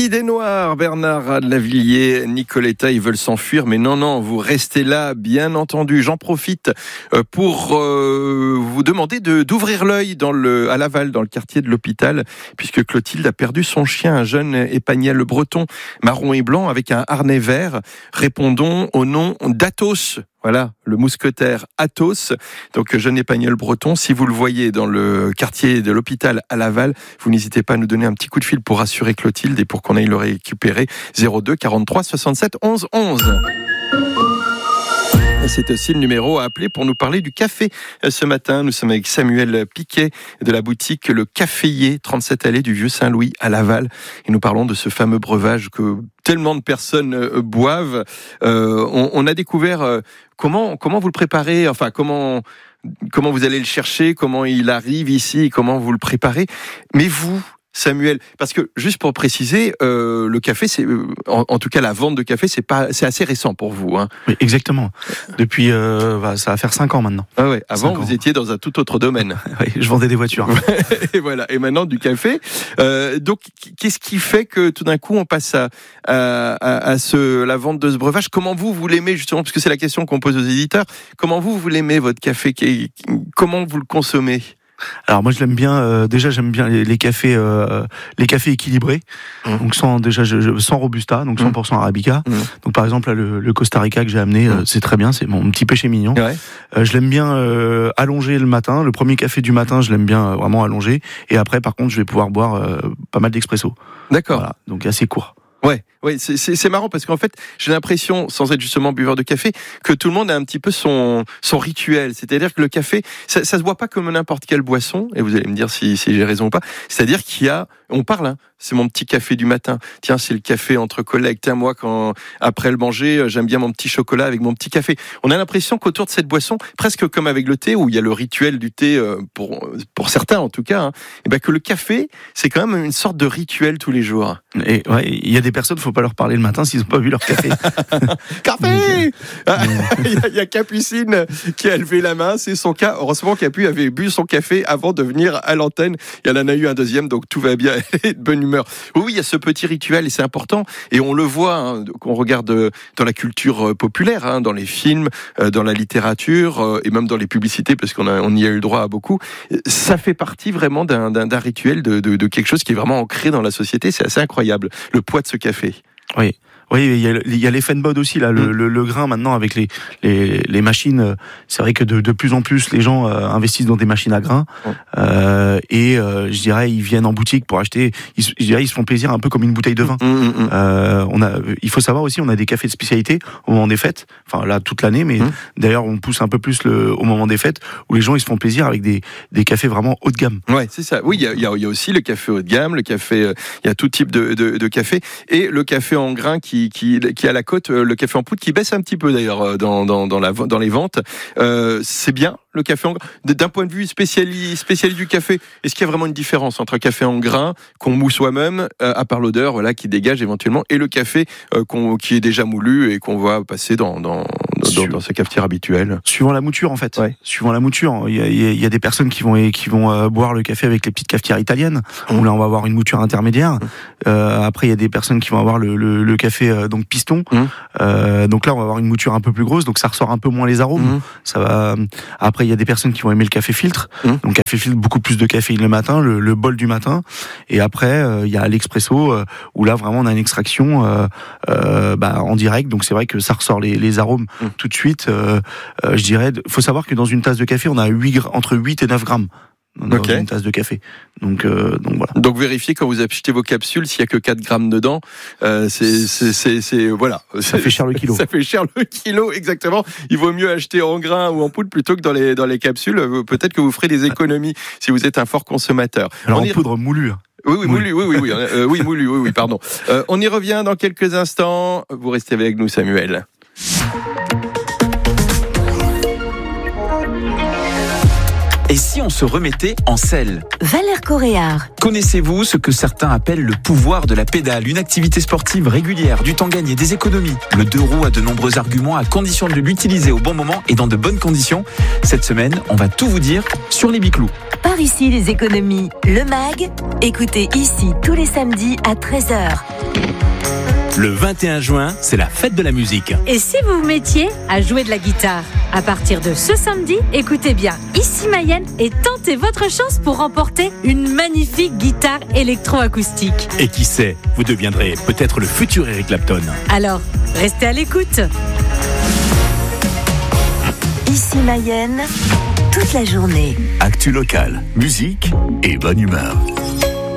Idée noire, Bernard Lavilliers, Nicoletta, ils veulent s'enfuir, mais non, vous restez là, bien entendu. J'en profite pour vous demander d'ouvrir l'œil à Laval, dans le quartier de l'hôpital, puisque Clotilde a perdu son chien, un jeune épagnél breton, marron et blanc, avec un harnais vert. Répondons au nom d'Athos. Voilà, le mousquetaire Athos, donc jeune épagnél breton. Si vous le voyez dans le quartier de l'hôpital à Laval, vous n'hésitez pas à nous donner un petit coup de fil pour rassurer Clotilde et pour qu'on aille le récupérer. 02 43 67 11 11. C'est aussi le numéro à appeler pour nous parler du café. Ce matin, nous sommes avec Samuel Piquet de la boutique Le Caféier, 37 allée du Vieux-Saint-Louis à Laval. Et nous parlons de ce fameux breuvage que tellement de personnes boivent. On a découvert comment vous le préparez, enfin comment vous allez le chercher, comment il arrive ici, comment vous le préparez. Mais vous, Samuel, parce que juste pour préciser, le café, c'est en tout cas la vente de café, c'est assez récent pour vous, hein. Oui, exactement. Depuis, ça va faire 5 ans maintenant. Ah ouais. Avant, vous étiez dans un tout autre domaine. Oui, je vendais des voitures. Et voilà. Et maintenant du café. Donc, qu'est-ce qui fait que tout d'un coup on passe à la vente de ce breuvage? Comment vous l'aimez justement, parce que c'est la question qu'on pose aux éditeurs. Comment vous l'aimez votre café? Comment vous le consommez? Alors moi je l'aime bien. Déjà j'aime bien les cafés équilibrés. Donc sans robusta, donc 100% arabica. Donc par exemple là, le Costa Rica que j'ai amené, c'est très bien, c'est mon petit péché mignon. Ouais. Je l'aime bien allongé le matin. Le premier café du matin, je l'aime bien vraiment allongé. Et après par contre je vais pouvoir boire pas mal d'expresso. D'accord. Voilà, donc assez court. Ouais, c'est marrant parce qu'en fait, j'ai l'impression, sans être justement buveur de café, que tout le monde a un petit peu son rituel. C'est-à-dire que le café, ça se voit pas comme n'importe quelle boisson, et vous allez me dire si j'ai raison ou pas. C'est-à-dire on parle, c'est mon petit café du matin. Tiens, c'est le café entre collègues. Tiens, moi, après le manger, j'aime bien mon petit chocolat avec mon petit café. On a l'impression qu'autour de cette boisson, presque comme avec le thé, où il y a le rituel du thé, pour certains en tout cas, et ben que le café, c'est quand même une sorte de rituel tous les jours. Et ouais, il y a des personnes, faut pas leur parler le matin s'ils n'ont pas vu leur café. Café. Il y a Capucine qui a levé la main, c'est son cas. Heureusement, Capu avait bu son café avant de venir à l'antenne. Il y en a eu un deuxième, donc tout va bien. Elle est de bonne humeur. Oui, il y a ce petit rituel et c'est important. Et on le voit, qu'on regarde dans la culture populaire, dans les films, dans la littérature et même dans les publicités, parce qu'on y a eu le droit à beaucoup. Ça fait partie vraiment d'un rituel, de quelque chose qui est vraiment ancré dans la société. C'est assez incroyable, le poids de ce café. Oui. Oui, il y a les Fenbod aussi là, le grain maintenant avec les machines. C'est vrai que de plus en plus les gens investissent dans des machines à grains et je dirais ils viennent en boutique pour acheter. Ils se font plaisir un peu comme une bouteille de vin. Il faut savoir aussi, on a des cafés de spécialité au moment des fêtes. Enfin là toute l'année, mais d'ailleurs on pousse un peu plus au moment des fêtes où les gens ils se font plaisir avec des cafés vraiment haut de gamme. Ouais, c'est ça. Oui, il y a aussi le café haut de gamme, le café. Il y a tout type de café et le café en grains qui a la cote, le café en poudre qui baisse un petit peu d'ailleurs dans les ventes. C'est bien le café en grains. D'un point de vue spécialiste du café, est-ce qu'il y a vraiment une différence entre un café en grains qu'on moue soi-même, à part l'odeur qui dégage éventuellement, et le café qui est déjà moulu et qu'on va passer dans sa cafetière habituelle? Suivant la mouture en fait. Ouais. Suivant la mouture, il y a des personnes qui vont boire le café avec les petites cafetières italiennes où là on va avoir une mouture intermédiaire. Après il y a des personnes qui vont avoir le café donc piston. Donc là on va avoir une mouture un peu plus grosse, donc ça ressort un peu moins les arômes. Ça va. Après il y a des personnes qui vont aimer le café filtre. Donc café filtre, beaucoup plus de caféine le matin, le bol du matin. Et après il y a l'expresso où là vraiment on a une extraction en direct. Donc c'est vrai que ça ressort les arômes tout de suite. Je dirais, faut savoir que dans une tasse de café on a entre 8 et 9 grammes. Dans une tasse de café. Donc voilà. Donc vérifiez quand vous achetez vos capsules s'il y a que 4 grammes dedans. C'est voilà. Ça fait cher le kilo. Ça fait cher le kilo, exactement. Il vaut mieux acheter en grains ou en poudre plutôt que dans les capsules. Peut-être que vous ferez des économies si vous êtes un fort consommateur. Alors en poudre moulue. Oui, pardon. On y revient dans quelques instants. Vous restez avec nous, Samuel. Et si on se remettait en selle? Valère Coréard. Connaissez-vous ce que certains appellent le pouvoir de la pédale? Une activité sportive régulière, du temps gagné, des économies. Le 2 roues a de nombreux arguments à condition de l'utiliser au bon moment et dans de bonnes conditions. Cette semaine, on va tout vous dire sur les biclous. Par ici, les économies. Le MAG, écoutez ici tous les samedis à 13h. Le 21 juin, c'est la fête de la musique. Et si vous vous mettiez à jouer de la guitare? À partir de ce samedi, écoutez bien Ici Mayenne et tentez votre chance pour remporter une magnifique guitare électroacoustique. Et qui sait, vous deviendrez peut-être le futur Eric Clapton. Alors, restez à l'écoute. Ici Mayenne, toute la journée. Actu locale, musique et bonne humeur.